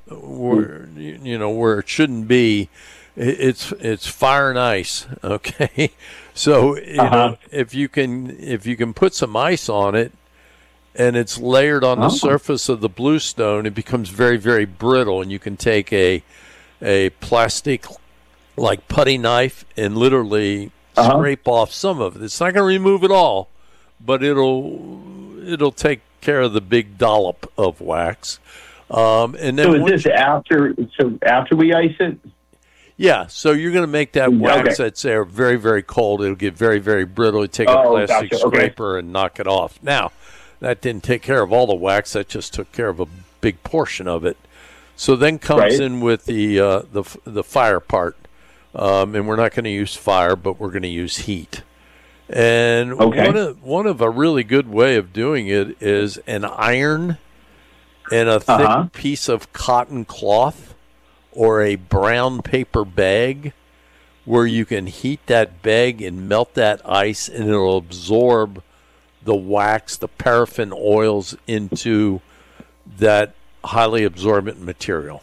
where where it shouldn't be. It's fire and ice. Okay, so if you can put some ice on it, and it's layered on the surface of the bluestone, it becomes very, very brittle, and you can take a plastic like putty knife and literally scrape off some of it. It's not going to remove it all, but it'll take care of the big dollop of wax. And then so is this after we ice it? Yeah, so you're going to make that wax that's there very, very cold. It'll get very, very brittle. You take a plastic scraper and knock it off. Now, that didn't take care of all the wax. That just took care of a big portion of it. So then comes in with the fire part. And we're not going to use fire, but we're going to use heat. And one of a really good way of doing it is an iron and a thick piece of cotton cloth or a brown paper bag, where you can heat that bag and melt that ice, and it'll absorb the wax, the paraffin oils into that highly absorbent material.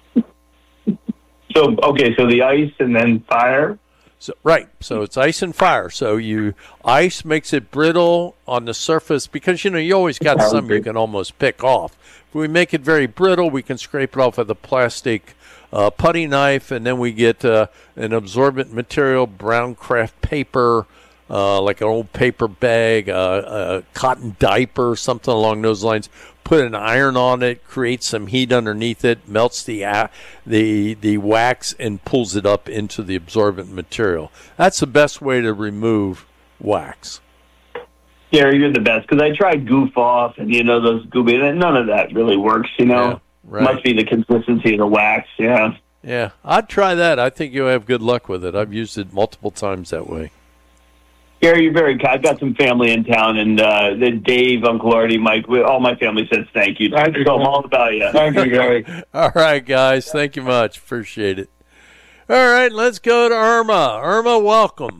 So the ice and then fire? So it's ice and fire. So ice makes it brittle on the surface because, you always got some you can almost pick off. If we make it very brittle, we can scrape it off with a plastic putty knife, and then we get an absorbent material, brown craft paper, like an old paper bag, a cotton diaper, something along those lines. Put an iron on it, creates some heat underneath it, melts the wax, and pulls it up into the absorbent material. That's the best way to remove wax. Yeah, you're the best, because I tried Goof Off and, those Gooby, none of that really works, Yeah, right. Must be the consistency of the wax, yeah. Yeah, I'd try that. I think you'll have good luck with it. I've used it multiple times that way. Gary, you're very kind. I've got some family in town, and Dave, Uncle Artie, Mike, all my family says thank you. I know all about you. Thank you, Gary. All right, guys. Thank you much. Appreciate it. All right, let's go to Irma. Irma, welcome.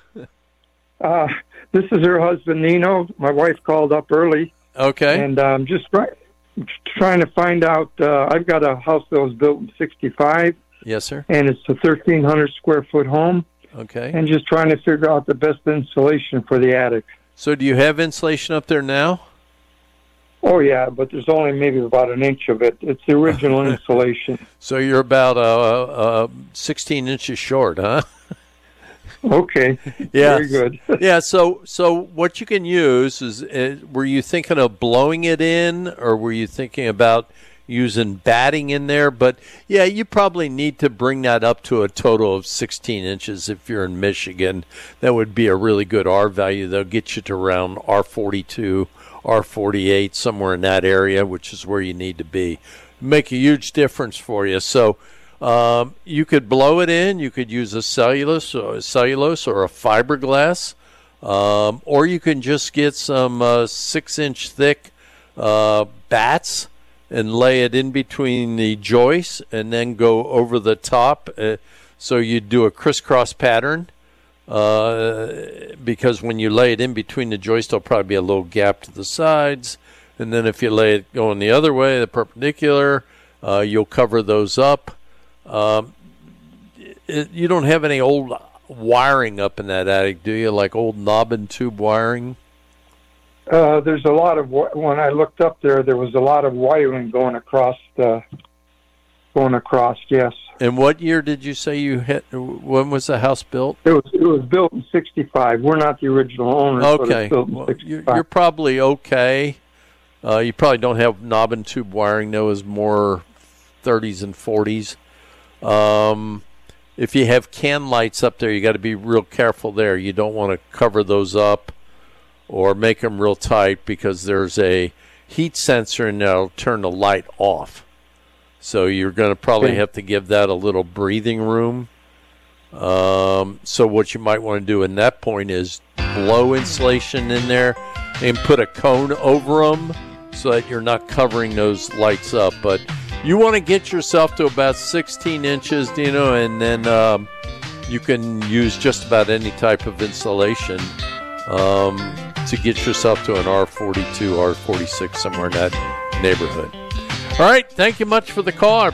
This is her husband, Nino. My wife called up early. Okay. And I'm just trying to find out. I've got a house that was built in 1965. Yes, sir. And it's a 1,300 square foot home. Okay. And just trying to figure out the best insulation for the attic. So do you have insulation up there now? Oh, yeah, but there's only maybe about an inch of it. It's the original insulation. So you're about 16 inches short, huh? Okay. Yeah. Very good. Yeah, so what you can use is, were you thinking of blowing it in, or were you thinking about using batting in there? But, yeah, you probably need to bring that up to a total of 16 inches if you're in Michigan. That would be a really good R value. They'll get you to around R42, R48, somewhere in that area, which is where you need to be. Make a huge difference for you. So you could blow it in. You could use a cellulose or a fiberglass, or you can just get some 6-inch thick bats and lay it in between the joists and then go over the top. So you do a crisscross pattern, because when you lay it in between the joists, there'll probably be a little gap to the sides. And then if you lay it going the other way, the perpendicular, you'll cover those up. You don't have any old wiring up in that attic, do you? Like old knob and tube wiring? There's a lot of, when I looked up there was a lot of wiring going across, yes. And what year did you say you hit? When was the house built? It was built in 1965. We're not the original owners. Okay. But it's built in 1965. You're probably okay. You probably don't have knob and tube wiring. That was more 30s and 40s. If you have can lights up there, you got to be real careful there. You don't want to cover those up or make them real tight, because there's a heat sensor and that'll turn the light off. So you're going to probably have to give that a little breathing room. So what you might want to do in that point is blow insulation in there and put a cone over them so that you're not covering those lights up. But you want to get yourself to about 16 inches, Dino, and then you can use just about any type of insulation to get yourself to an R42, R46, somewhere in that neighborhood. All right, thank you much for the call.